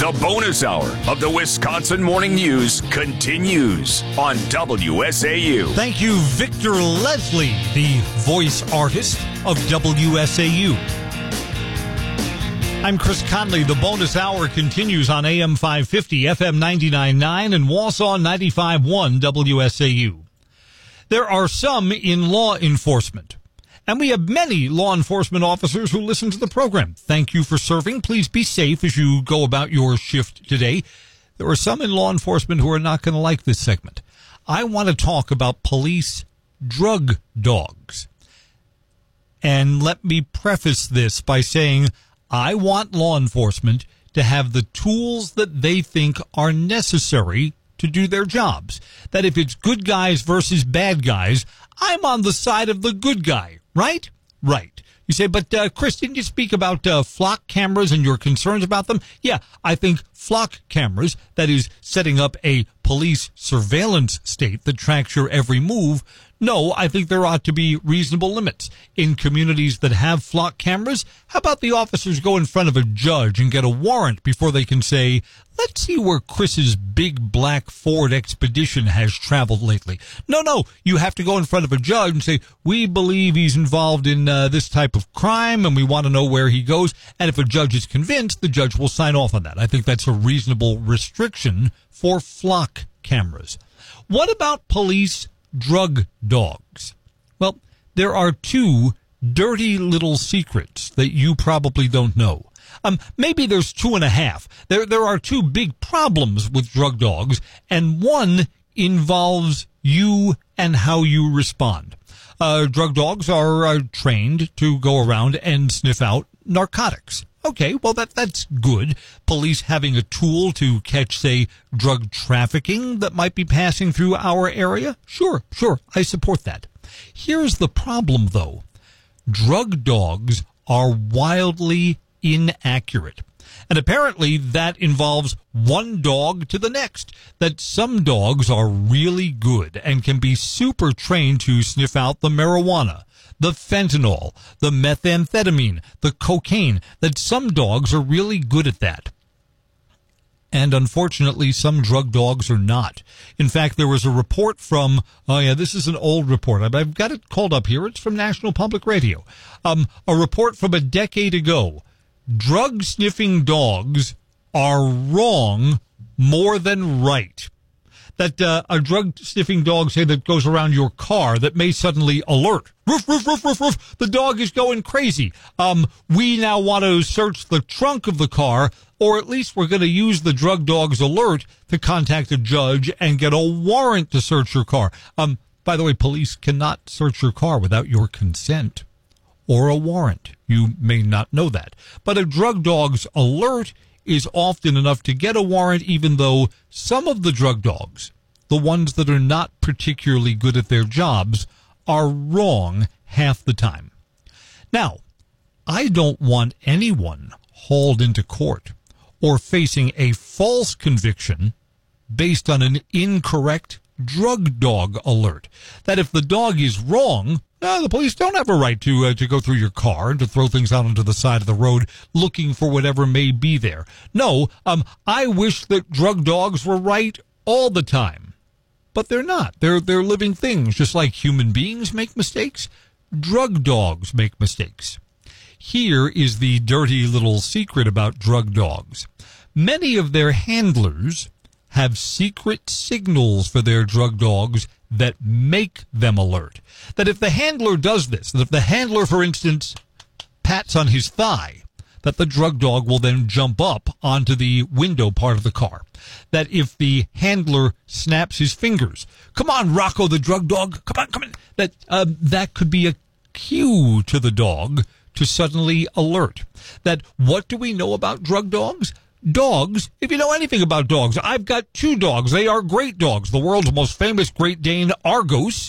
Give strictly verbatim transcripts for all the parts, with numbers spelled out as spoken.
The bonus hour of the Wisconsin Morning News continues on W S A U. Thank you, Victor Leslie, the voice artist of W S A U. I'm Chris Conley. The bonus hour continues on A M five fifty, F M ninety-nine point nine, and Wausau ninety-five point one W S A U. There are some in law enforcement, and we have many law enforcement officers who listen to the program. Thank you for serving. Please be safe as you go about your shift today. There are some in law enforcement who are not going to like this segment. I want to talk about police drug dogs. And let me preface this by saying I want law enforcement to have the tools that they think are necessary to do their jobs. That if it's good guys versus bad guys, I'm on the side of the good guy, right? Right. You say, but uh, Chris, didn't you speak about uh, flock cameras and your concerns about them? Yeah, I think flock cameras, that is setting up a police surveillance state that tracks your every move. No, I think there ought to be reasonable limits. In communities that have flock cameras, how about the officers go in front of a judge and get a warrant before they can say, let's see where Chris's big black Ford Expedition has traveled lately. No, no, you have to go in front of a judge and say, we believe he's involved in uh, this type of crime and we want to know where he goes. And if a judge is convinced, the judge will sign off on that. I think that's a reasonable restriction for flock cameras. What about police drug dogs? Well, there are two dirty little secrets that you probably don't know. Um, maybe there's two and a half. There, there are two big problems with drug dogs, and one involves you and how you respond. Uh, drug dogs are uh, trained to go around and sniff out narcotics. Okay, well, that that's good. Police having a tool to catch, say, drug trafficking that might be passing through our area? Sure, sure, I support that. Here's the problem, though. Drug dogs are wildly inaccurate. And apparently that involves one dog to the next. That some dogs are really good and can be super trained to sniff out the marijuana, the fentanyl, the methamphetamine, the cocaine, that some dogs are really good at that. And unfortunately, some drug dogs are not. In fact, there was a report from, oh yeah, this is an old report. I've got it called up here. It's from National Public Radio. Um, a report from a decade ago. Drug-sniffing dogs are wrong more than right. That uh, a drug-sniffing dog, say, that goes around your car that may suddenly alert. Roof, roof, roof, roof, roof. The dog is going crazy. Um, we now want to search the trunk of the car, or at least we're going to use the drug dog's alert to contact a judge and get a warrant to search your car. Um, by the way, police cannot search your car without your consent or a warrant. You may not know that. But a drug dog's alert is often enough to get a warrant, even though some of the drug dogs, the ones that are not particularly good at their jobs, are wrong half the time. Now, I don't want anyone hauled into court or facing a false conviction based on an incorrect drug dog alert. That if the dog is wrong, no, the police don't have a right to uh, to go through your car and to throw things out onto the side of the road looking for whatever may be there. No, um, I wish that drug dogs were right all the time. But they're not. They're they're living things. Just like human beings make mistakes, drug dogs make mistakes. Here is the dirty little secret about drug dogs. Many of their handlers have secret signals for their drug dogs that make them alert. That if the handler does this, that if the handler, for instance, pats on his thigh, that the drug dog will then jump up onto the window part of the car. That if the handler snaps his fingers, come on, Rocco the drug dog, come on, come on, that uh, that could be a cue to the dog to suddenly alert. That what do we know about drug dogs? Dogs, if you know anything about dogs, I've got two dogs. They are great dogs. The world's most famous Great Dane, Argos,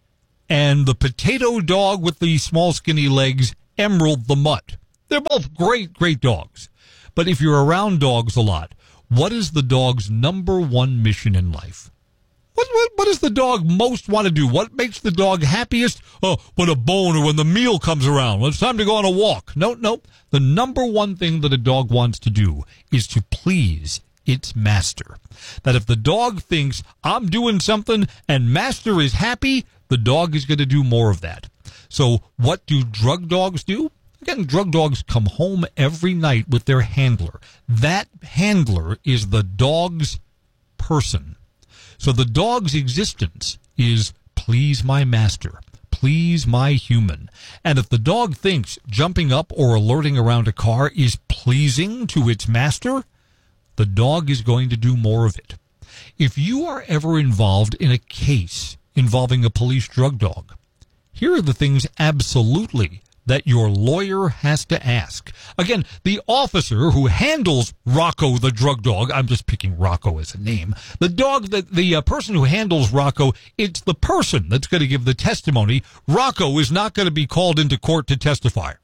and the potato dog with the small skinny legs, Emerald the Mutt. They're both great, great dogs. But if you're around dogs a lot, what is the dog's number one mission in life? What, what, what does the dog most want to do? What makes the dog happiest? Oh, when a bone or when the meal comes around. When it's time to go on a walk. No, no. The number one thing that a dog wants to do is to please its master. That if the dog thinks I'm doing something and master is happy, the dog is going to do more of that. So what do drug dogs do? Again, drug dogs come home every night with their handler. That handler is the dog's person. So the dog's existence is please my master, please my human. And if the dog thinks jumping up or alerting around a car is pleasing to its master, the dog is going to do more of it. If you are ever involved in a case involving a police drug dog, here are the things absolutely that your lawyer has to ask. Again, the officer who handles Rocco the drug dog, I'm just picking Rocco as a name, the dog, that the uh, person who handles Rocco, it's the person that's going to give the testimony. Rocco is not going to be called into court to testify.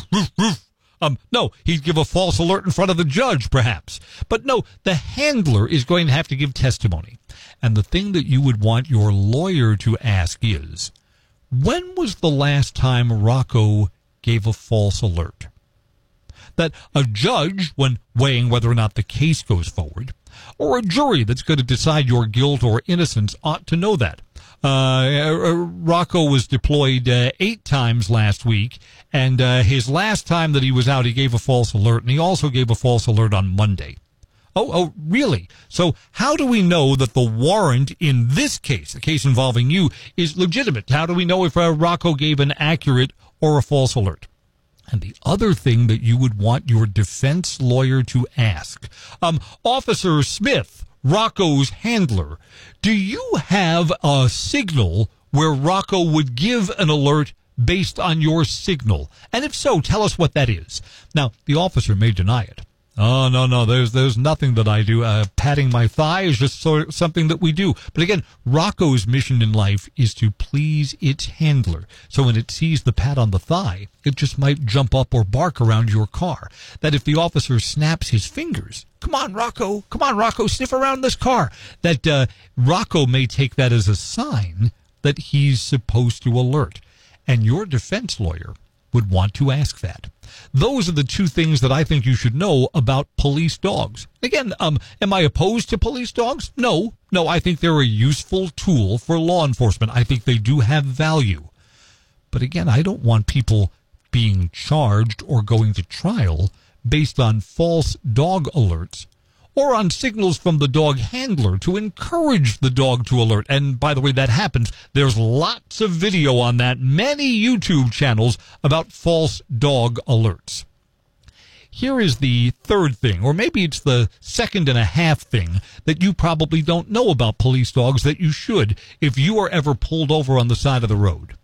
Um, no, he'd give a false alert in front of the judge, perhaps. But no, the handler is going to have to give testimony. And the thing that you would want your lawyer to ask is, when was the last time Rocco gave a false alert? That a judge, when weighing whether or not the case goes forward, or a jury that's going to decide your guilt or innocence, ought to know that. Uh, Rocco was deployed uh, eight times last week, and uh, his last time that he was out, he gave a false alert, and he also gave a false alert on Monday. Oh, oh, really? So how do we know that the warrant in this case, the case involving you, is legitimate? How do we know if uh, Rocco gave an accurate or a false alert? And the other thing that you would want your defense lawyer to ask, um, Officer Smith, Rocco's handler, do you have a signal where Rocco would give an alert based on your signal? And if so, tell us what that is. Now, the officer may deny it. Oh, no, no, there's there's nothing that I do. Uh, patting my thigh is just sort of something that we do. But again, Rocco's mission in life is to please its handler. So when it sees the pat on the thigh, it just might jump up or bark around your car. That if the officer snaps his fingers, come on, Rocco, come on, Rocco, sniff around this car, that uh, Rocco may take that as a sign that he's supposed to alert. And your defense lawyer would want to ask that. Those are the two things that I think you should know about police dogs. Again, um, am I opposed to police dogs? No. No, I think they're a useful tool for law enforcement. I think they do have value. But again, I don't want people being charged or going to trial based on false dog alerts or on signals from the dog handler to encourage the dog to alert. And by the way, that happens. There's lots of video on that, many YouTube channels about false dog alerts. Here is the third thing, or maybe it's the second and a half thing that you probably don't know about police dogs that you should if you are ever pulled over on the side of the road.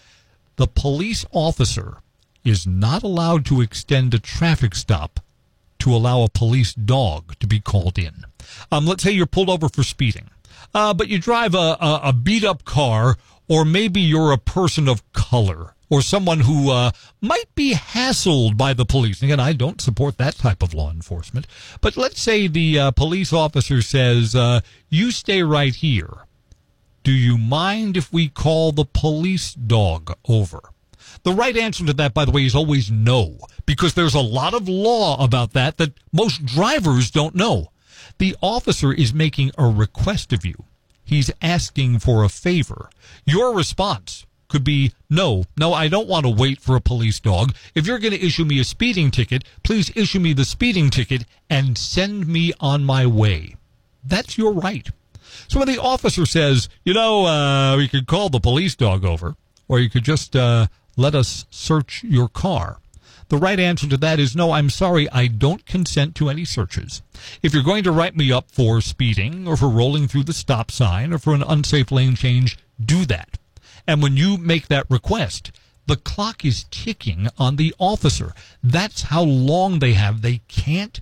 The police officer is not allowed to extend a traffic stop to allow a police dog to be called in. Um, let's say you're pulled over for speeding, uh, but you drive a, a, a beat-up car, or maybe you're a person of color, or someone who uh, might be hassled by the police. Again, I don't support that type of law enforcement, but let's say the uh, police officer says, uh, you stay right here. Do you mind if we call the police dog over? The right answer to that, by the way, is always no, because there's a lot of law about that that most drivers don't know. The officer is making a request of you. He's asking for a favor. Your response could be, no, no, I don't want to wait for a police dog. If you're going to issue me a speeding ticket, please issue me the speeding ticket and send me on my way. That's your right. So when the officer says, you know, uh, we could call the police dog over, or you could just uh, let us search your car, the right answer to that is, no, I'm sorry, I don't consent to any searches. If you're going to write me up for speeding or for rolling through the stop sign or for an unsafe lane change, do that. And when you make that request, the clock is ticking on the officer. That's how long they have. They can't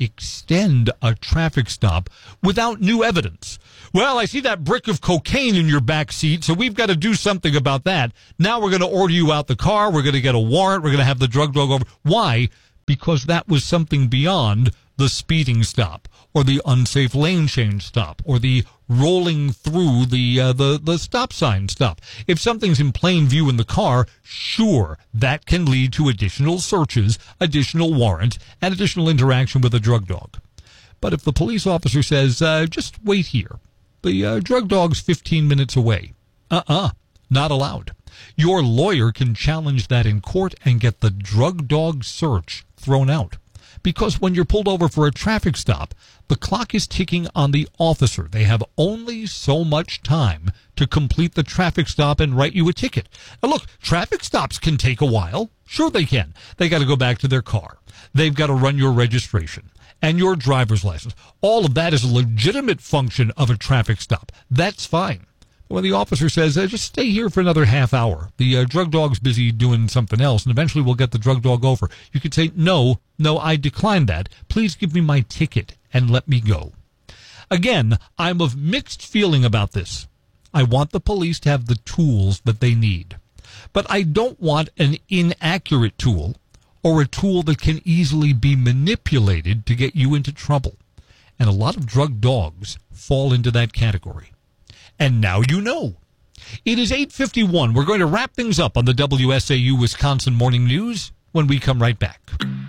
extend a traffic stop without new evidence. Well, I see that brick of cocaine in your back seat, so we've got to do something about that. Now we're going to order you out the car. We're going to get a warrant. We're going to have the drug dog over. Why? Because that was something beyond the speeding stop, or the unsafe lane change stop, or the rolling through the uh, the the stop sign stop. If something's in plain view in the car, sure, that can lead to additional searches, additional warrants, and additional interaction with a drug dog. But if the police officer says, uh, just wait here, the uh, drug dog's fifteen minutes away, uh-uh, not allowed. Your lawyer can challenge that in court and get the drug dog search thrown out. Because when you're pulled over for a traffic stop, the clock is ticking on the officer. They have only so much time to complete the traffic stop and write you a ticket. Now look, traffic stops can take a while. Sure they can. They got to go back to their car. They've got to run your registration and your driver's license. All of that is a legitimate function of a traffic stop. That's fine. When the officer says, uh, just stay here for another half hour, the uh, drug dog's busy doing something else, and eventually we'll get the drug dog over. You could say, no, no, I decline that. Please give me my ticket and let me go. Again, I'm of mixed feeling about this. I want the police to have the tools that they need. But I don't want an inaccurate tool or a tool that can easily be manipulated to get you into trouble. And a lot of drug dogs fall into that category. And now you know. It is eight fifty-one. We're going to wrap things up on the W S A U Wisconsin Morning News when we come right back.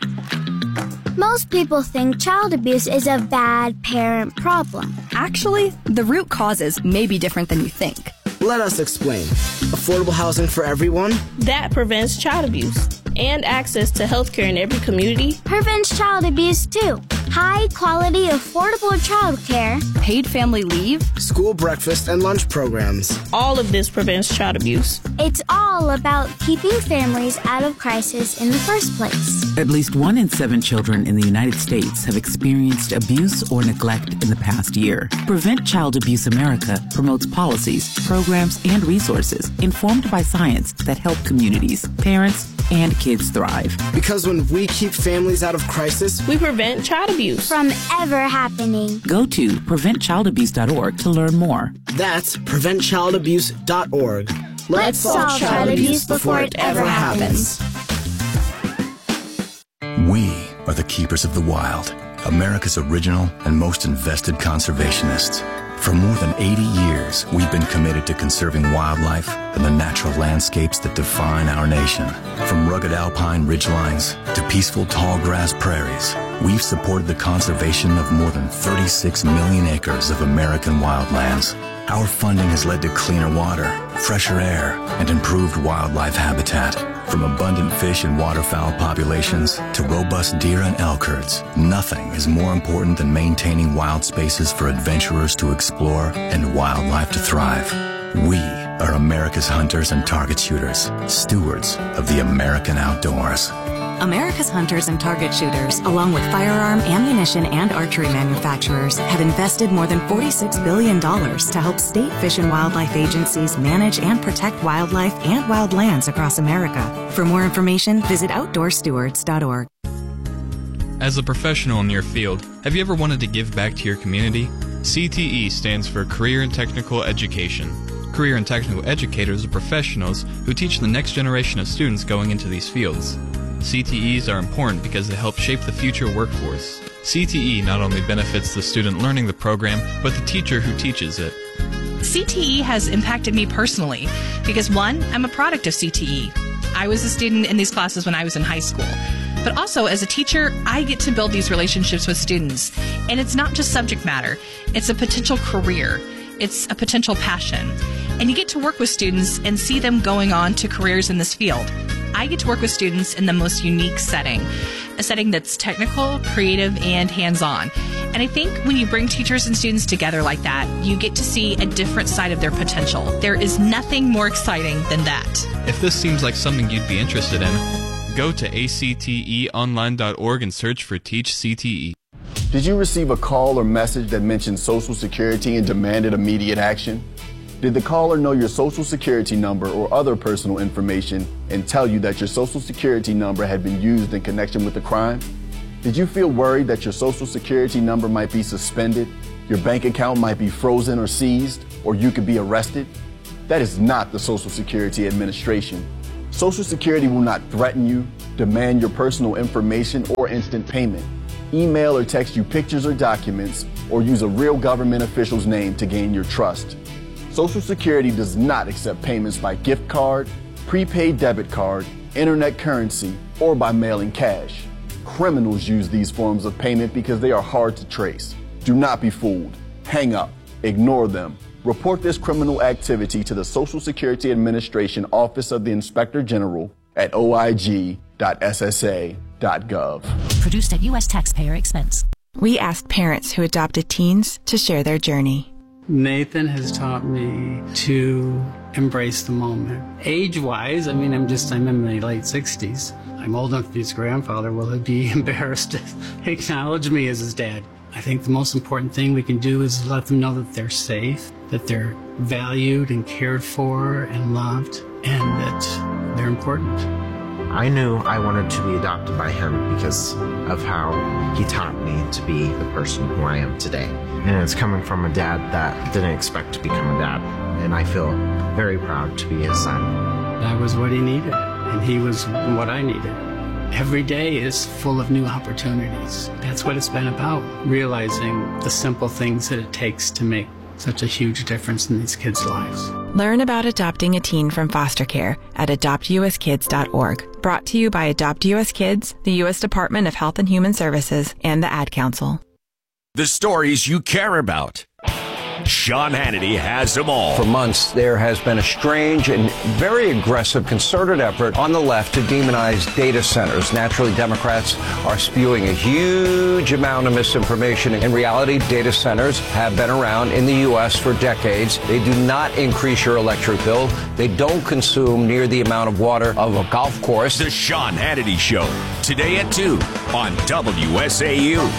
Most people think child abuse is a bad parent problem. Actually, the root causes may be different than you think. Let us explain. Affordable housing for everyone? That prevents child abuse. And access to health care in every community prevents child abuse too. High quality, affordable child care, paid family leave, school breakfast and lunch programs. All of this prevents child abuse. It's all about keeping families out of crisis in the first place. At least one in seven children in the United States have experienced abuse or neglect in the past year. Prevent Child Abuse America promotes policies, programs, and resources informed by science that help communities, parents, and kids thrive. Because when we keep families out of crisis, we prevent child abuse from ever happening. Go to prevent child abuse dot org to learn more. That's prevent child abuse dot org. Let's, Let's solve child abuse before it ever happens. We are the keepers of the wild, America's original and most invested conservationists. For more than eighty years, we've been committed to conserving wildlife and the natural landscapes that define our nation. From rugged alpine ridgelines to peaceful tall grass prairies, we've supported the conservation of more than thirty-six million acres of American wildlands. Our funding has led to cleaner water, fresher air, and improved wildlife habitat. From abundant fish and waterfowl populations to robust deer and elk herds, nothing is more important than maintaining wild spaces for adventurers to explore and wildlife to thrive. We are America's hunters and target shooters, stewards of the American outdoors. America's hunters and target shooters, along with firearm, ammunition, and archery manufacturers, have invested more than forty-six billion dollars to help state fish and wildlife agencies manage and protect wildlife and wildlands across America. For more information, visit outdoor stewards dot org. As a professional in your field, have you ever wanted to give back to your community? C T E stands for Career and Technical Education. Career and Technical Educators are professionals who teach the next generation of students going into these fields. C T Es are important because they help shape the future workforce. C T E not only benefits the student learning the program, but the teacher who teaches it. C T E has impacted me personally because, one, I'm a product of C T E. I was a student in these classes when I was in high school. But also, as a teacher, I get to build these relationships with students. And it's not just subject matter. It's a potential career. It's a potential passion. And you get to work with students and see them going on to careers in this field. I get to work with students in the most unique setting, a setting that's technical, creative, and hands-on. And I think when you bring teachers and students together like that, you get to see a different side of their potential. There is nothing more exciting than that. If this seems like something you'd be interested in, go to A C T E online dot org and search for Teach C T E. Did you receive a call or message that mentioned Social Security and demanded immediate action? Did the caller know your Social Security number or other personal information and tell you that your Social Security number had been used in connection with the crime? Did you feel worried that your Social Security number might be suspended, your bank account might be frozen or seized, or you could be arrested? That is not the Social Security Administration. Social Security will not threaten you, demand your personal information, or instant payment. email or text you pictures or documents, or use a real government official's name to gain your trust. Social Security does not accept payments by gift card, prepaid debit card, internet currency, or by mailing cash. Criminals use these forms of payment because they are hard to trace. Do not be fooled. Hang up. Ignore them. Report this criminal activity to the Social Security Administration Office of the Inspector General at o i g dot s s a dot gov. Produced at U S taxpayer expense. We asked parents who adopted teens to share their journey. Nathan has taught me to embrace the moment. Age-wise, I mean, I'm just, I'm in my late sixties. I'm old enough to be his grandfather. Will he be embarrassed to acknowledge me as his dad? I think the most important thing we can do is let them know that they're safe, that they're valued and cared for and loved, and that they're important. I knew I wanted to be adopted by him because of how he taught me to be the person who I am today. And it's coming from a dad that didn't expect to become a dad. And I feel very proud to be his son. That was what he needed, and he was what I needed. Every day is full of new opportunities. That's what it's been about, realizing the simple things that it takes to make such a huge difference in these kids' lives. Learn about adopting a teen from foster care at adopt u s kids dot org. Brought to you by Adopt U S Kids, the U S Department of Health and Human Services, and the Ad Council. The stories you care about. Sean Hannity has them all. For months, there has been a strange and very aggressive concerted effort on the left to demonize data centers. Naturally, Democrats are spewing a huge amount of misinformation. In reality, data centers have been around in the U S for decades. They do not increase your electric bill. They don't consume near the amount of water of a golf course. The Sean Hannity Show, today at two on W S A U.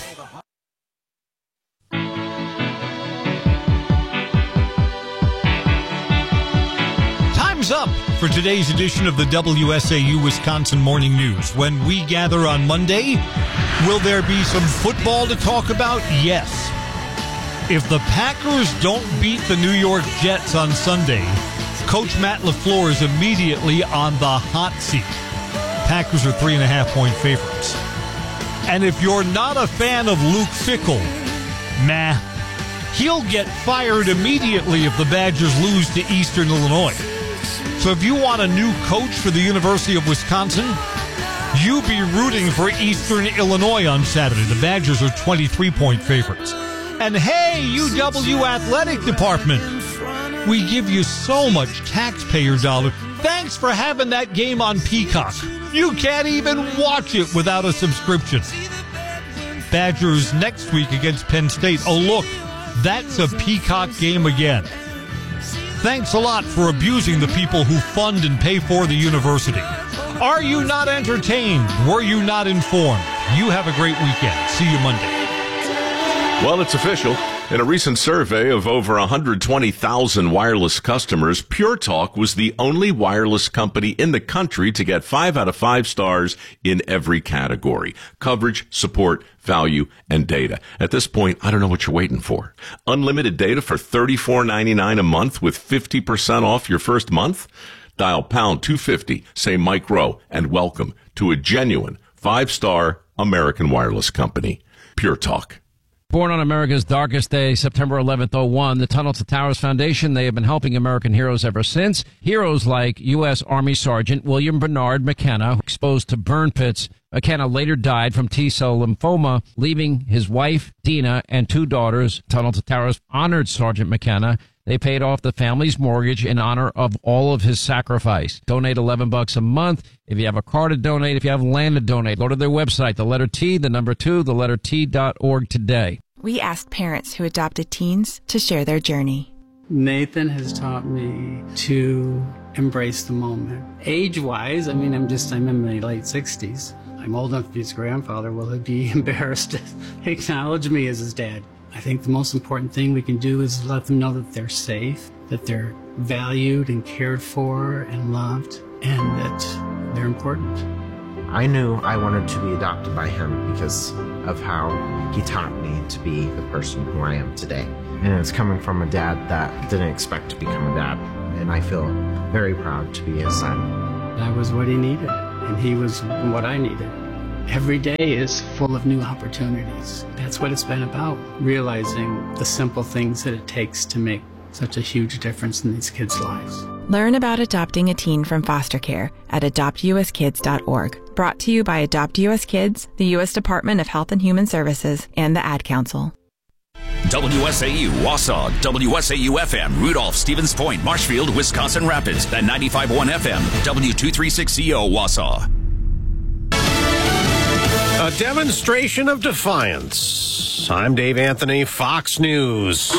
Up for today's edition of the W S A U Wisconsin Morning News. When we gather on Monday, will there be some football to talk about? Yes. If the Packers don't beat the New York Jets on Sunday, Coach Matt LaFleur is immediately on the hot seat. Packers are three and a half point favorites. And if you're not a fan of Luke Fickell, meh, he'll get fired immediately if the Badgers lose to Eastern Illinois. So if you want a new coach for the University of Wisconsin, you be rooting for Eastern Illinois on Saturday. The Badgers are twenty-three point favorites. And hey, U W Athletic Department, we give you so much taxpayer dollars. Thanks for having that game on Peacock. You can't even watch it without a subscription. Badgers next week against Penn State. Oh, look, that's a Peacock game again. Thanks a lot for abusing the people who fund and pay for the university. Are you not entertained? Were you not informed? You have a great weekend. See you Monday. Well, it's official. In a recent survey of over one hundred twenty thousand wireless customers, Pure Talk was the only wireless company in the country to get five out of five stars in every category: coverage, support, value, and data. At this point, I don't know what you're waiting for. Unlimited data for thirty-four ninety-nine a month with fifty percent off your first month? Dial pound two fifty, say Mike Rowe, and welcome to a genuine five-star American wireless company. Pure Talk. Born on America's darkest day, September eleventh, oh one, the Tunnel to Towers Foundation, they have been helping American heroes ever since. Heroes like U S. Army Sergeant William Bernard McKenna, exposed to burn pits. McKenna later died from T-cell lymphoma, leaving his wife, Dina, and two daughters. Tunnel to Towers honored Sergeant McKenna. They paid off the family's mortgage in honor of all of his sacrifice. Donate eleven bucks a month. If you have a car to donate, if you have land to donate, go to their website, the letter T, the number two, the letter T dot org today. We asked parents who adopted teens to share their journey. Nathan has taught me to embrace the moment. Age-wise, I mean, I'm just, I'm in my late sixties. I'm old enough to be his grandfather. Will he be embarrassed to acknowledge me as his dad? I think the most important thing we can do is let them know that they're safe, that they're valued and cared for and loved, and that they're important. I knew I wanted to be adopted by him because of how he taught me to be the person who I am today. And it's coming from a dad that didn't expect to become a dad. And I feel very proud to be his son. That was what he needed, and he was what I needed. Every day is full of new opportunities. That's what it's been about, realizing the simple things that it takes to make such a huge difference in these kids' lives. Learn about adopting a teen from foster care at adopt u s kids dot org. Brought to you by Adopt U S Kids, the U S Department of Health and Human Services, and the Ad Council. W S A U, Wausau, W S A U F M, Rudolph, Stevens Point, Marshfield, Wisconsin Rapids, and ninety-five point one F M, W two thirty-six C O, Wausau. A demonstration of defiance. I'm Dave Anthony, Fox News.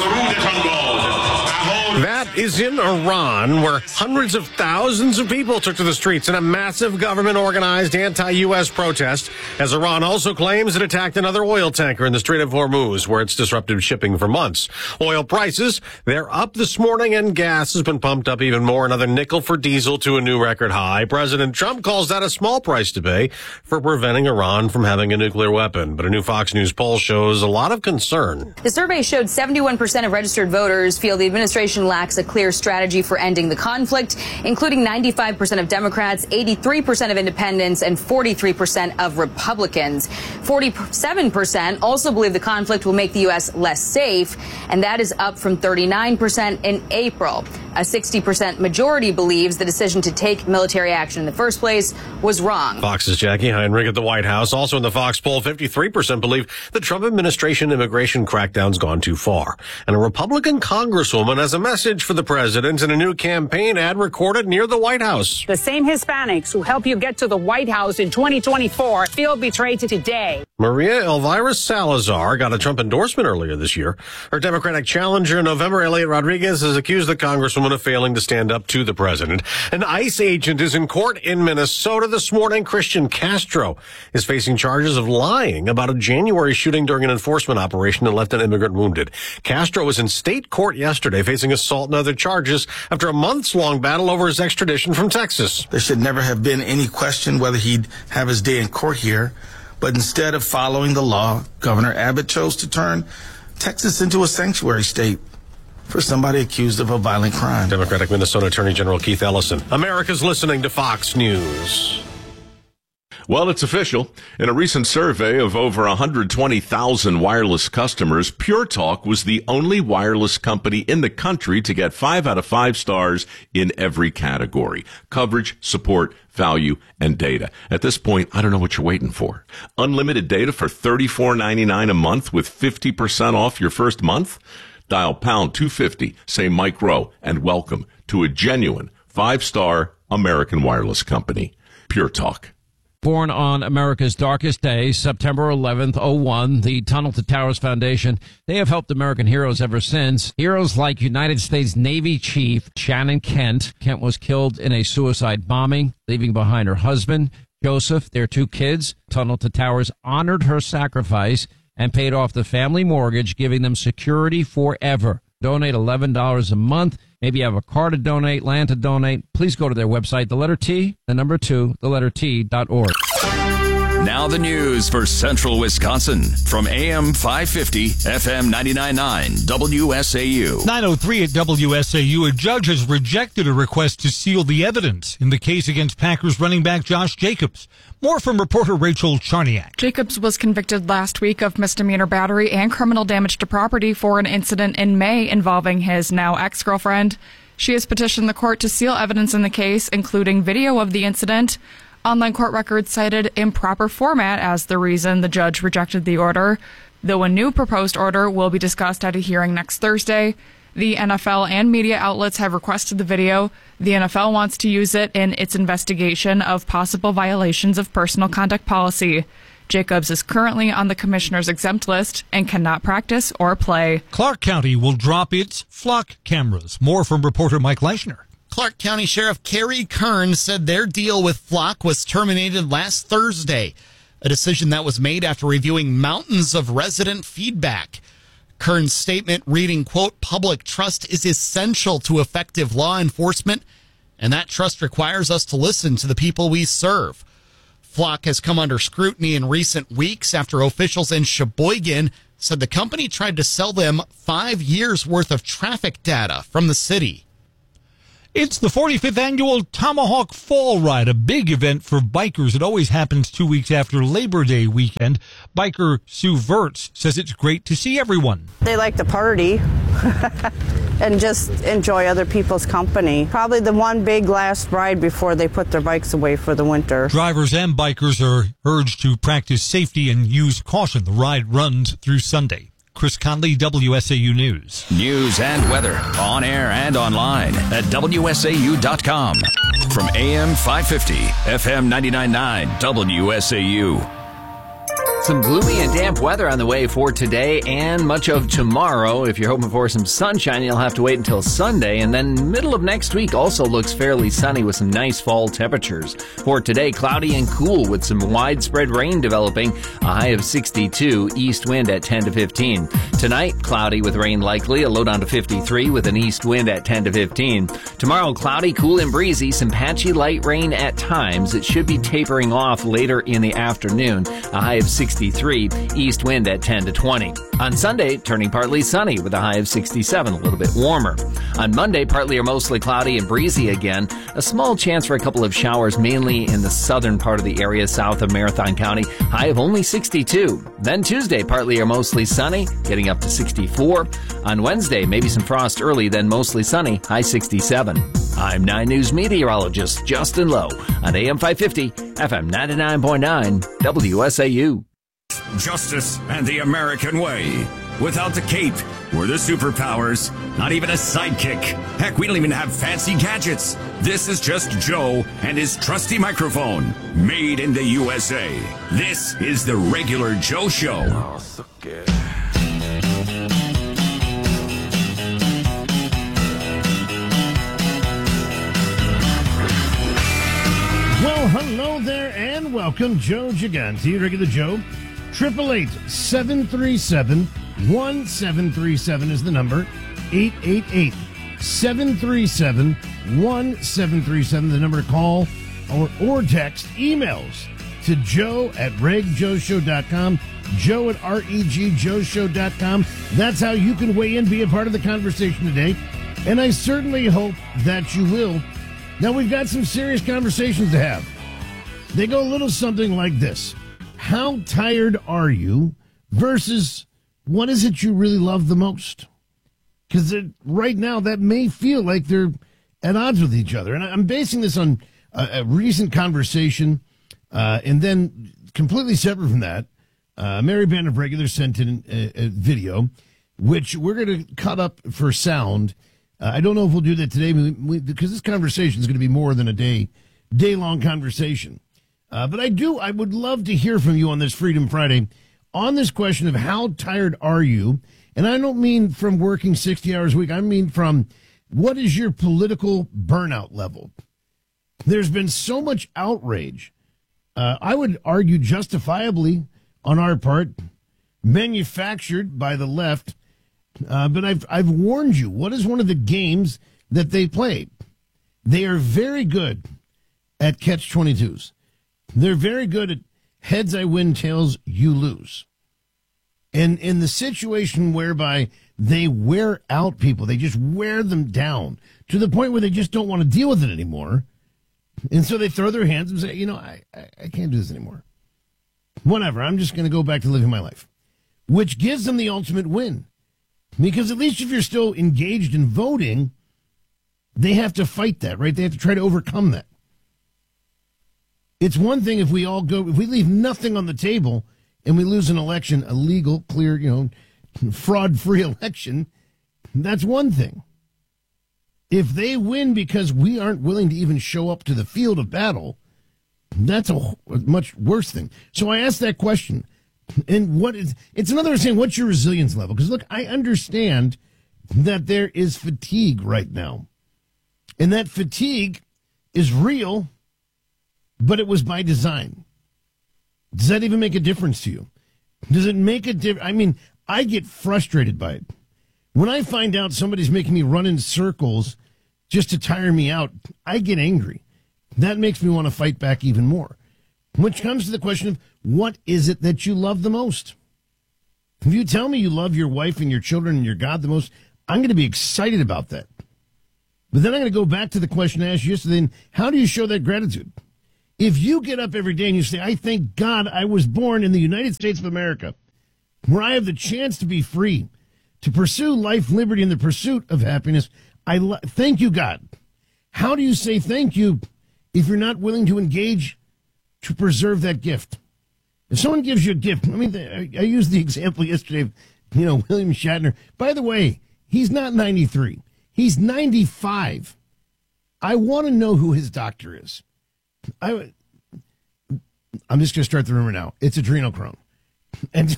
That is in Iran, where hundreds of thousands of people took to the streets in a massive government-organized anti-U S protest, as Iran also claims it attacked another oil tanker in the Strait of Hormuz, where it's disrupted shipping for months. Oil prices, they're up this morning, and gas has been pumped up even more, another nickel for diesel to a new record high. President Trump calls that a small price to pay for preventing Iran from having a nuclear weapon. But a new Fox News poll shows a lot of concern. The survey showed seventy-one percent of registered voters feel the administration lacks a clear strategy for ending the conflict, including ninety-five percent of Democrats, eighty-three percent of independents, and forty-three percent of Republicans. forty-seven percent also believe the conflict will make the U S less safe, and that is up from thirty-nine percent in April. A sixty percent majority believes the decision to take military action in the first place was wrong. Fox's Jackie Heinrich at the White House. Also in the Fox poll, fifty-three percent believe the Trump administration immigration crackdown's gone too far. And a Republican congresswoman has a message for the president in a new campaign ad recorded near the White House. The same Hispanics who help you get to the White House in twenty twenty-four feel betrayed today. Maria Elvira Salazar got a Trump endorsement earlier this year. Her Democratic challenger in November, Elliot Rodriguez, has accused the congresswoman of failing to stand up to the president. An ICE agent is in court in Minnesota this morning. Christian Castro is facing charges of lying about a January shooting during an enforcement operation that left an immigrant wounded. Castro was in state court yesterday facing assault and other charges after a months-long battle over his extradition from Texas. There should never have been any question whether he'd have his day in court here. But instead of following the law, Governor Abbott chose to turn Texas into a sanctuary state for somebody accused of a violent crime. Democratic Minnesota Attorney General Keith Ellison. America's listening to Fox News. Well, it's official. In a recent survey of over one hundred twenty thousand wireless customers, Pure Talk was the only wireless company in the country to get five out of five stars in every category: coverage, support, value, and data. At this point, I don't know what you're waiting for. Unlimited data for thirty-four ninety-nine a month with fifty percent off your first month? Dial pound two fifty, say Mike Rowe, and welcome to a genuine five-star American wireless company. Pure Talk. Born on America's darkest day, September eleventh, oh one, the Tunnel to Towers Foundation, they have helped American heroes ever since. Heroes like United States Navy Chief Shannon Kent. Kent was killed in a suicide bombing, leaving behind her husband, Joseph, their two kids. Tunnel to Towers honored her sacrifice and paid off the family mortgage, giving them security forever. Donate eleven dollars a month. Maybe you have a car to donate, land to donate. Please go to their website, the letter T, the number two, the letter T dot org. Now the news for Central Wisconsin from A M five fifty, F M ninety-nine point nine, W S A U. nine oh three at W S A U. A judge has rejected a request to seal the evidence in the case against Packers running back Josh Jacobs. More from reporter Rachel Charniak. Jacobs was convicted last week of misdemeanor battery and criminal damage to property for an incident in May involving his now ex-girlfriend. She has petitioned the court to seal evidence in the case, including video of the incident. Online court records cited improper format as the reason the judge rejected the order, though a new proposed order will be discussed at a hearing next Thursday. The N F L and media outlets have requested the video. The N F L wants to use it in its investigation of possible violations of personal conduct policy. Jacobs is currently on the commissioner's exempt list and cannot practice or play. Clark County will drop its flock cameras. More from reporter Mike Leischner. Clark County Sheriff Kerry Kern said their deal with Flock was terminated last Thursday, a decision that was made after reviewing mountains of resident feedback. Kern's statement reading, quote, "Public trust is essential to effective law enforcement, and that trust requires us to listen to the people we serve." Flock has come under scrutiny in recent weeks after officials in Sheboygan said the company tried to sell them five years' worth of traffic data from the city. It's the forty-fifth annual Tomahawk Fall Ride, a big event for bikers. It always happens two weeks after Labor Day weekend. Biker Sue Verts says it's great to see everyone. They like to party and just enjoy other people's company. Probably the one big last ride before they put their bikes away for the winter. Drivers and bikers are urged to practice safety and use caution. The ride runs through Sunday. Chris Conley, W S A U News. News and weather on air and online at W S A U dot com. From A M five fifty, F M ninety-nine point nine, W S A U. Some gloomy and damp weather on the way for today and much of tomorrow. If you're hoping for some sunshine, you'll have to wait until Sunday. And then middle of next week also looks fairly sunny with some nice fall temperatures. For today, cloudy and cool with some widespread rain developing. A high of sixty-two, east wind at ten to fifteen. Tonight, cloudy with rain likely, a low down to fifty-three with an east wind at ten to fifteen. Tomorrow, cloudy, cool and breezy, some patchy light rain at times. It should be tapering off later in the afternoon. A high of sixty-three, east wind at ten to twenty. On Sunday, turning partly sunny with a high of sixty-seven, a little bit warmer. On Monday, partly or mostly cloudy and breezy again. A small chance for a couple of showers, mainly in the southern part of the area south of Marathon County. High of only sixty-two. Then Tuesday, partly or mostly sunny, getting up to sixty-four. On Wednesday, maybe some frost early, then mostly sunny, high sixty-seven. I'm nine News meteorologist Justin Lowe on A M five fifty, F M ninety-nine point nine, W S A U. Justice and the American way. Without the cape or the superpowers, not even a sidekick. Heck, we don't even have fancy gadgets. This is just Joe and his trusty microphone, made in the U S A. This is the Regular Joe Show. Oh, so good. Well, hello there and welcome. Joe Gigante, Regular Joe. Triple eight seven three seven one seven three seven is the number. Eight eight eight seven three seven one seven three seven the number to call or or text. Emails to Joe at reg joe show dot com. Joe at reg joe show dot com. That's how you can weigh in, be a part of the conversation today, and I certainly hope that you will. Now we've got some serious conversations to have. They go a little something like this. How tired are you versus what is it you really love the most? Because right now that may feel like they're at odds with each other. And I'm basing this on a, a recent conversation. Uh, and then completely separate from that, uh, Mary Band of Regulars sent in a, a video, which we're going to cut up for sound. Uh, I don't know if we'll do that today we, we, because this conversation is going to be more than a day, day-long conversation. Uh, but I do, I would love to hear from you on this Freedom Friday on this question of how tired are you? And I don't mean from working sixty hours a week. I mean from what is your political burnout level? There's been so much outrage. Uh, I would argue justifiably on our part, manufactured by the left. Uh, but I've, I've warned you, what is one of the games that they play? They are very good at catch twenty-twos. They're very good at heads I win, tails you lose. And in the situation whereby they wear out people, they just wear them down to the point where they just don't want to deal with it anymore. And so they throw their hands and say, you know, I, I, I can't do this anymore. Whatever, I'm just going to go back to living my life. Which gives them the ultimate win. Because at least if you're still engaged in voting, they have to fight that, right? They have to try to overcome that. It's one thing if we all go, if we leave nothing on the table and we lose an election, a legal, clear, you know, fraud-free election, that's one thing. If they win because we aren't willing to even show up to the field of battle, that's a, a much worse thing. So I asked that question. And what is, it's another way of saying, what's your resilience level? Because look, I understand that there is fatigue right now. And that fatigue is real, but it was by design. Does that even make a difference to you? Does it make a difference? I mean, I get frustrated by it. When I find out somebody's making me run in circles just to tire me out, I get angry. That makes me want to fight back even more. Which comes to the question of, what is it that you love the most? If you tell me you love your wife and your children and your God the most, I'm going to be excited about that. But then I'm going to go back to the question I asked you yesterday. How do you show that gratitude? If you get up every day and you say, I thank God I was born in the United States of America, where I have the chance to be free, to pursue life, liberty, and the pursuit of happiness, I lo- thank you, God. How do you say thank you if you're not willing to engage to preserve that gift? If someone gives you a gift, I mean, I, I used the example yesterday of, you know, William Shatner. By the way, he's not ninety-three. He's ninety-five. I want to know who his doctor is. I, I'm just going to start the rumor now. It's adrenochrome. And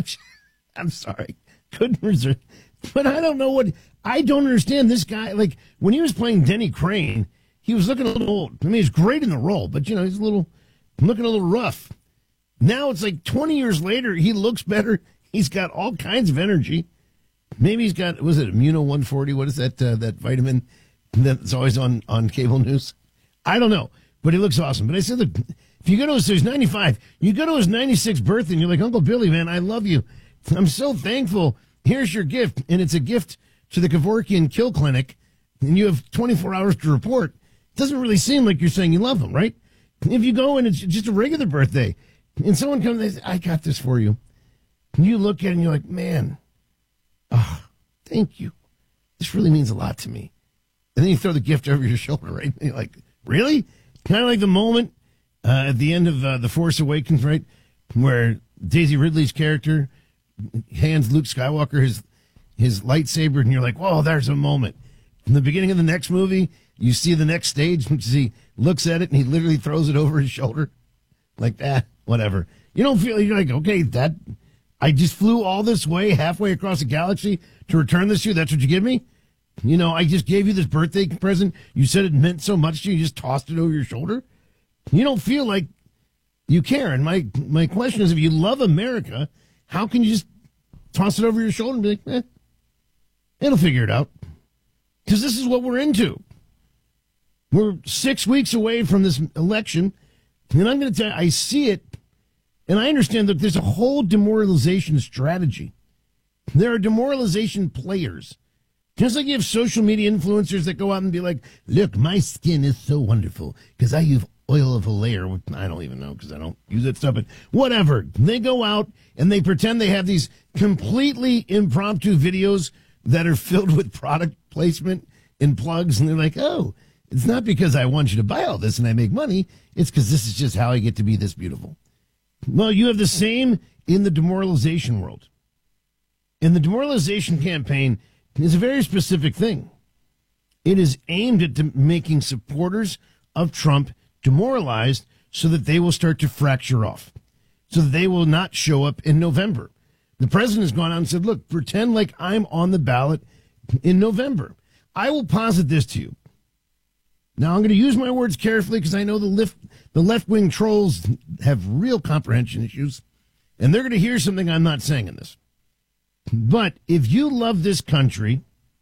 I'm sorry. Couldn't reserve. But I don't know what, I don't understand this guy. Like, when he was playing Denny Crane, he was looking a little old. I mean, he's great in the role, but, you know, he's a little, looking a little rough. Now it's like twenty years later, he looks better. He's got all kinds of energy. Maybe he's got, was it Immuno one forty? What is that, uh, that vitamin that's always on, on cable news? I don't know, but he looks awesome. But I said, look, if you go to his, so he's ninety-five, you go to his ninety-sixth birthday and you're like, Uncle Billy, man, I love you. I'm so thankful. Here's your gift. And it's a gift to the Kevorkian Kill Clinic. And you have twenty-four hours to report. It doesn't really seem like you're saying you love him, right? If you go and it's just a regular birthday and someone comes and says, I got this for you. And you look at it and you're like, man, oh, thank you. This really means a lot to me. And then you throw the gift over your shoulder, right? And you're like, really? Kind of like the moment uh, at the end of uh, The Force Awakens, right? Where Daisy Ridley's character hands Luke Skywalker his his lightsaber, and you're like, whoa, there's a moment. In the beginning of the next movie, you see the next stage, which is he looks at it and he literally throws it over his shoulder. Like that, whatever. You don't feel, you're like, okay, that, I just flew all this way, halfway across the galaxy to return this to you. That's what you give me? You know, I just gave you this birthday present. You said it meant so much to you, you just tossed it over your shoulder. You don't feel like you care. And my, my question is, if you love America, how can you just toss it over your shoulder and be like, eh, it'll figure it out? Because this is what we're into. We're six weeks away from this election, and I'm going to tell you, I see it, and I understand that there's a whole demoralization strategy. There are demoralization players. Just like you have social media influencers that go out and be like, look, my skin is so wonderful because I use oil of Hilaire. I don't even know because I don't use that stuff, but whatever. They go out and they pretend they have these completely impromptu videos that are filled with product placement and plugs, and they're like, oh, it's not because I want you to buy all this and I make money. It's because this is just how I get to be this beautiful. Well, you have the same in the demoralization world. And the demoralization campaign is a very specific thing. It is aimed at de- making supporters of Trump demoralized so that they will start to fracture off, so that they will not show up in November. The president has gone out and said, look, pretend like I'm on the ballot in November. I will posit this to you. Now, I'm going to use my words carefully because I know the, lift, the left-wing trolls have real comprehension issues, and they're going to hear something I'm not saying in this. But if you love this country,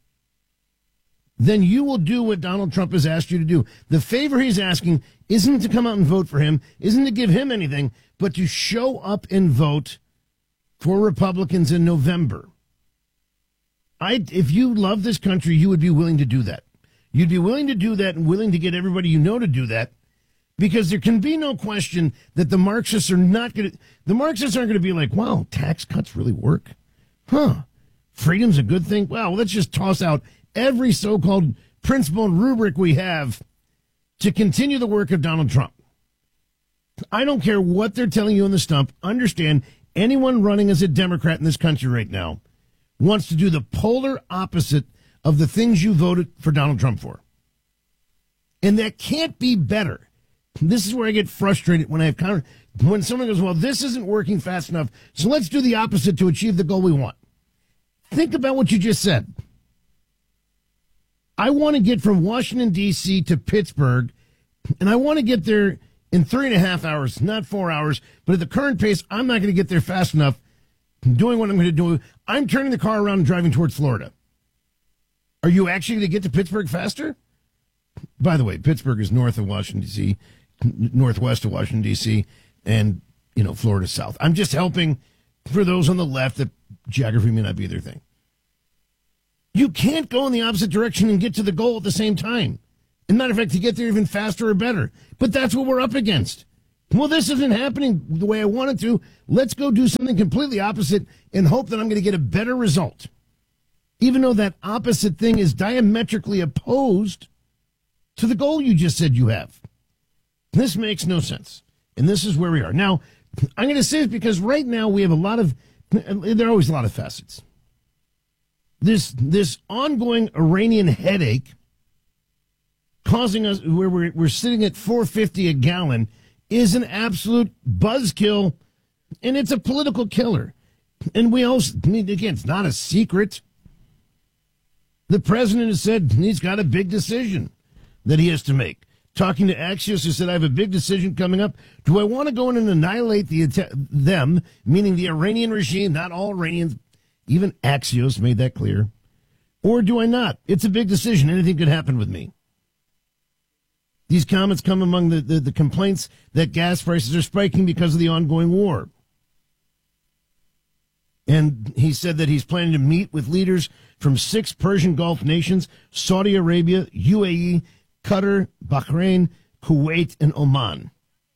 then you will do what Donald Trump has asked you to do. The favor he's asking isn't to come out and vote for him, isn't to give him anything, but to show up and vote for Republicans in November. I, if you love this country, you would be willing to do that. You'd be willing to do that and willing to get everybody you know to do that, because there can be no question that the Marxists are not going to, the Marxists aren't going to be like, wow, tax cuts really work. Huh. Freedom's a good thing. Wow, let's just toss out every so-called principle and rubric we have to continue the work of Donald Trump. I don't care what they're telling you on the stump. Understand, anyone running as a Democrat in this country right now wants to do the polar opposite of the things you voted for Donald Trump for. And that can't be better. This is where I get frustrated when I have counter, when someone goes, well, this isn't working fast enough, so let's do the opposite to achieve the goal we want. Think about what you just said. I want to get from Washington, D C to Pittsburgh, and I want to get there in three and a half hours, not four hours. But at the current pace, I'm not going to get there fast enough doing what I'm going to do. I'm turning the car around and driving towards Florida. Are you actually going to get to Pittsburgh faster? By the way, Pittsburgh is north of Washington, D C, northwest of Washington, D C, and, you know, Florida south. I'm just helping for those on the left that geography may not be their thing. You can't go in the opposite direction and get to the goal at the same time. As a matter of fact, to get there even faster or better. But that's what we're up against. Well, this isn't happening the way I want it to. Let's go do something completely opposite and hope that I'm going to get a better result. Even though that opposite thing is diametrically opposed to the goal you just said you have. This makes no sense. And this is where we are. Now, I'm going to say it because right now we have a lot of, there are always a lot of facets. This, this ongoing Iranian headache causing us, where we're, we're sitting at four fifty a gallon, is an absolute buzzkill, and it's a political killer. And we also, I mean, again, it's not a secret. The president has said he's got a big decision that he has to make. Talking to Axios, he said, I have a big decision coming up. Do I want to go in and annihilate the them, meaning the Iranian regime, not all Iranians, even Axios made that clear, or do I not? It's a big decision. Anything could happen with me. These comments come among the, the, the complaints that gas prices are spiking because of the ongoing war. And he said that he's planning to meet with leaders from six Persian Gulf nations, Saudi Arabia, U A E, Qatar, Bahrain, Kuwait, and Oman.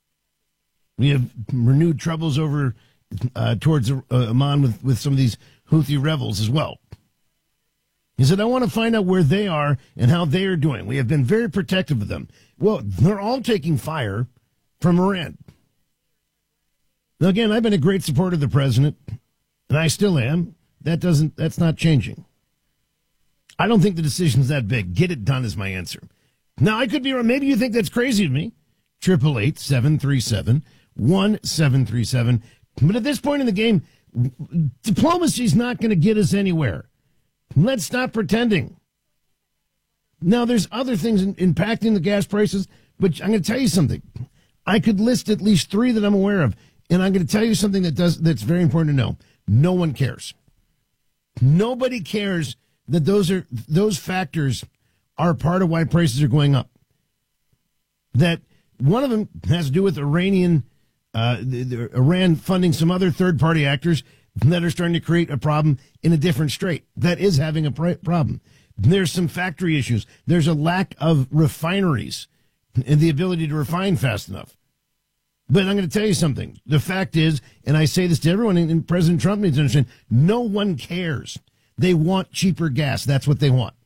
We have renewed troubles over uh, towards uh, Oman with, with some of these Houthi rebels as well. He said, I want to find out where they are and how they are doing. We have been very protective of them. Well, they're all taking fire from Iran. Now, again, I've been a great supporter of the president, and I still am. That doesn't, that's not changing. I don't think the decision's that big. Get it done is my answer. Now, I could be wrong. Maybe you think that's crazy of me. Triple eight seven three seven one seven three seven. But at this point in the game, diplomacy's not going to get us anywhere. Let's stop pretending. Now, there's other things in, impacting the gas prices, but I'm going to tell you something. I could list at least three that I'm aware of, and I'm going to tell you something that does that's very important to know. No one cares. Nobody cares that those are those factors are part of why prices are going up. That one of them has to do with Iranian, uh, the, the Iran funding some other third-party actors that are starting to create a problem in a different strait. That is having a problem. There's some factory issues. There's a lack of refineries and the ability to refine fast enough. But I'm going to tell you something. The fact is, and I say this to everyone, and President Trump needs to understand, no one cares. They want cheaper gas. That's what they want.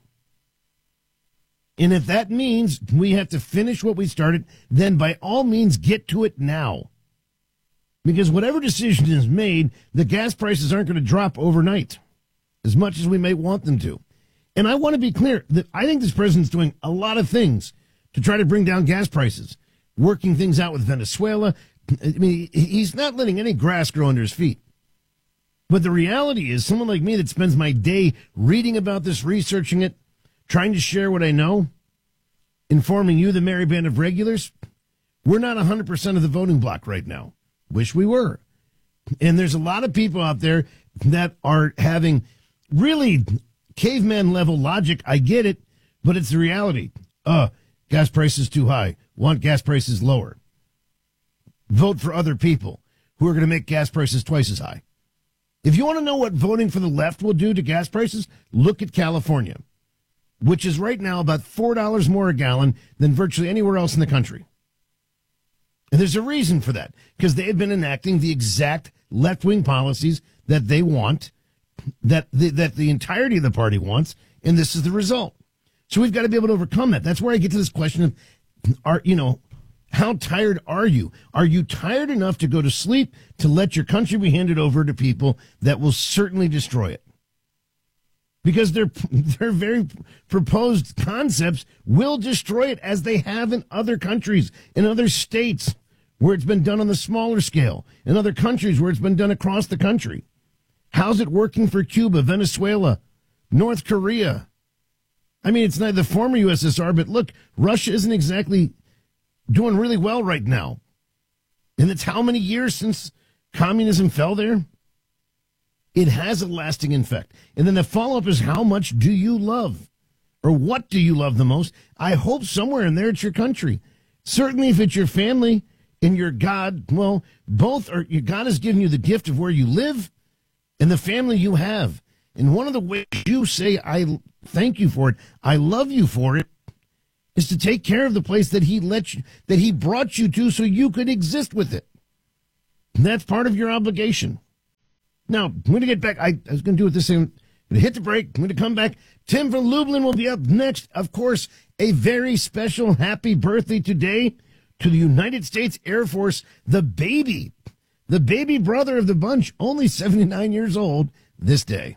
And if that means we have to finish what we started, then by all means get to it now. Because whatever decision is made, the gas prices aren't going to drop overnight, as much as we may want them to. And I want to be clear that I think this president's doing a lot of things to try to bring down gas prices, working things out with Venezuela. I mean, he's not letting any grass grow under his feet. But the reality is, someone like me that spends my day reading about this, researching it, trying to share what I know, informing you, the merry band of regulars, we're not one hundred percent of the voting block right now. Wish we were. And there's a lot of people out there that are having really caveman level logic. I get it, but it's the reality. Uh, gas prices too high. Want gas prices lower. Vote for other people who are going to make gas prices twice as high. If you want to know what voting for the left will do to gas prices, look at California, which is right now about four dollars more a gallon than virtually anywhere else in the country. And there's a reason for that, because they have been enacting the exact left-wing policies that they want, that the, that the entirety of the party wants, and this is the result. So we've got to be able to overcome that. That's where I get to this question of, are you know, how tired are you? Are you tired enough to go to sleep to let your country be handed over to people that will certainly destroy it? Because their their very proposed concepts will destroy it, as they have in other countries, in other states where it's been done on the smaller scale, in other countries where it's been done across the country. How's it working for Cuba, Venezuela, North Korea? I mean, it's not the former U S S R, but look, Russia isn't exactly doing really well right now. And it's how many years since communism fell there? It has a lasting effect. And then the follow-up is, how much do you love? Or what do you love the most? I hope somewhere in there it's your country. Certainly if it's your family and your God, well, both are, your God has given you the gift of where you live and the family you have. And one of the ways you say, I thank you for it, I love you for it, is to take care of the place that he let you, that he brought you to so you could exist with it. And that's part of your obligation. Now, I'm going to get back. I, I was going to do it this same. I'm going to hit the break. I'm going to come back. Tim from Lublin will be up next. Of course, a very special happy birthday today to the United States Air Force, the baby, the baby brother of the bunch, only seventy-nine years old this day.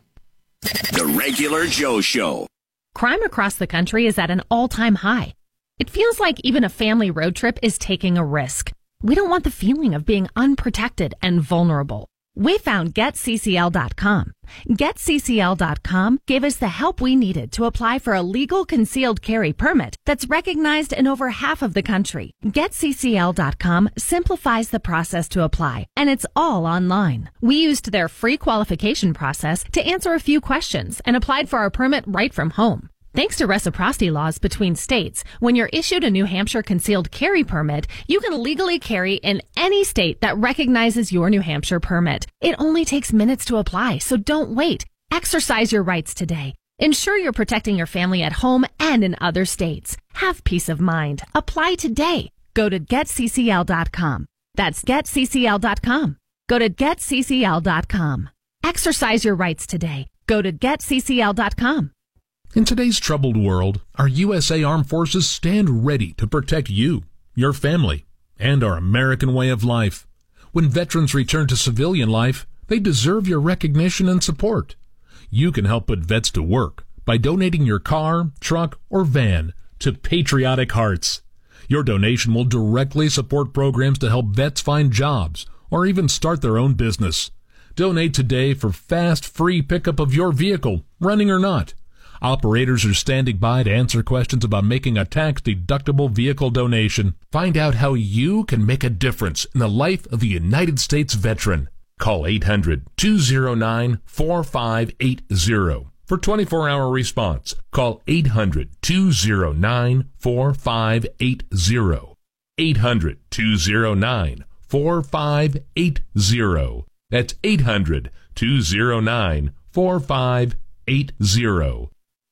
The Regular Joe Show. Crime across the country is at an all-time high. It feels like even a family road trip is taking a risk. We don't want the feeling of being unprotected and vulnerable. We found Get C C L dot com. Get C C L dot com gave us the help we needed to apply for a legal concealed carry permit that's recognized in over half of the country. Get C C L dot com simplifies the process to apply, and it's all online. We used their free qualification process to answer a few questions and applied for our permit right from home. Thanks to reciprocity laws between states, when you're issued a New Hampshire concealed carry permit, you can legally carry in any state that recognizes your New Hampshire permit. It only takes minutes to apply, so don't wait. Exercise your rights today. Ensure you're protecting your family at home and in other states. Have peace of mind. Apply today. Go to Get C C L dot com. That's Get C C L dot com. Go to Get C C L dot com. Exercise your rights today. Go to Get C C L dot com. In today's troubled world, our U S A Armed Forces stand ready to protect you, your family, and our American way of life. When veterans return to civilian life, they deserve your recognition and support. You can help put vets to work by donating your car, truck, or van to Patriotic Hearts. Your donation will directly support programs to help vets find jobs or even start their own business. Donate today for fast, free pickup of your vehicle, running or not. Operators are standing by to answer questions about making a tax-deductible vehicle donation. Find out how you can make a difference in the life of a United States veteran. Call eight hundred, two oh nine, four five eight oh for twenty-four hour response. Call eight hundred, two oh nine, four five eight oh. eight hundred, two oh nine, four five eight oh. That's eight hundred, two oh nine, four five eight oh.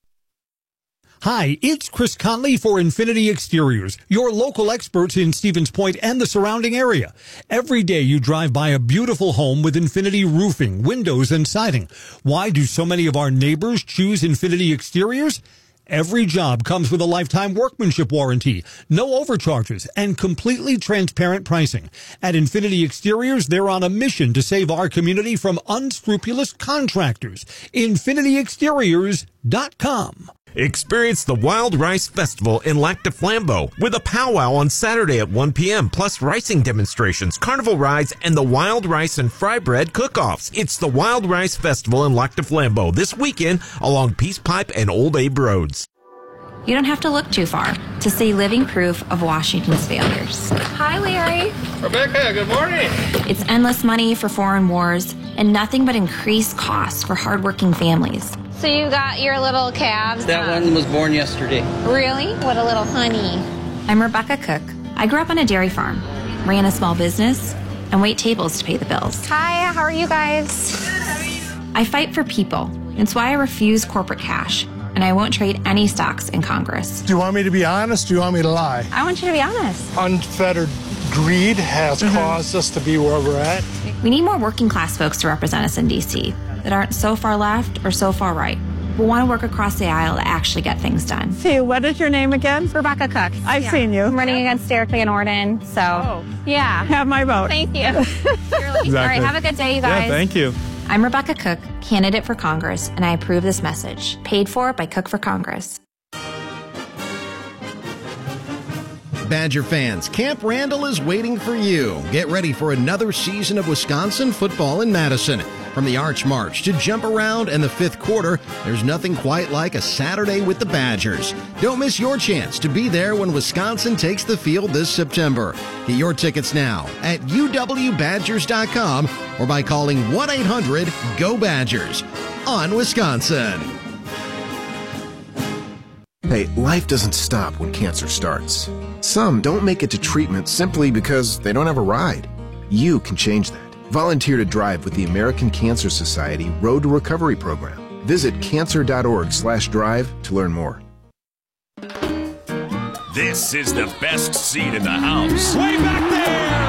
Hi, it's Chris Conley for Infinity Exteriors, your local experts in Stevens Point and the surrounding area. Every day you drive by a beautiful home with Infinity roofing, windows, and siding. Why do so many of our neighbors choose Infinity Exteriors? Every job comes with a lifetime workmanship warranty, no overcharges, and completely transparent pricing. At Infinity Exteriors, they're on a mission to save our community from unscrupulous contractors. Infinity Exteriors dot com. Experience the Wild Rice Festival in Lac du Flambeau with a powwow on Saturday at one p.m. plus ricing demonstrations, carnival rides, and the Wild Rice and Fry Bread cook-offs. It's the Wild Rice Festival in Lac du Flambeau this weekend along Peace Pipe and Old Abe Roads. You don't have to look too far to see living proof of Washington's failures. Hi, Larry. Rebecca, good morning. It's endless money for foreign wars and nothing but increased costs for hardworking families. So you got your little calves? That um, one was born yesterday. Really? What a little honey. I'm Rebecca Cook. I grew up on a dairy farm, ran a small business, and wait tables to pay the bills. Hi, how are you guys? I fight for people. It's why I refuse corporate cash, and I won't trade any stocks in Congress. Do you want me to be honest? Do you want me to lie? I want you to be honest. Unfettered greed has mm-hmm. caused us to be where we're at. We need more working class folks to represent us in D C that aren't so far left or so far right. We want to work across the aisle to actually get things done. See, what is your name again? Rebecca Cook. I've yeah. seen you. I'm running against Eric Van Orden, so oh. yeah. Have my vote. Thank you. Exactly. All right, have a good day, you guys. Yeah, thank you. I'm Rebecca Cook, candidate for Congress, and I approve this message. Paid for by Cook for Congress. Badger fans, Camp Randall is waiting for you. Get ready for another season of Wisconsin football in Madison. From the Arch March to Jump Around and the fifth quarter, there's nothing quite like a Saturday with the Badgers. Don't miss your chance to be there when Wisconsin takes the field this September. Get your tickets now at U W Badgers dot com or by calling one eight hundred G O Badgers. On Wisconsin. Hey, life doesn't stop when cancer starts. Some don't make it to treatment simply because they don't have a ride. You can change that. Volunteer to drive with the American Cancer Society Road to Recovery program. Visit cancer.org slash drive to learn more. This is the best seat in the house. Way back there!